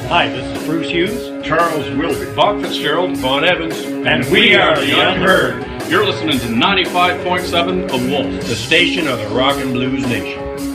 Hi, this is Bruce Hughes, Charles Wilby, Bob Fitzgerald, Vaughn Evans, and we are the Unheard. You're listening to 95.7 The Wolf, The station of the rock and blues nation.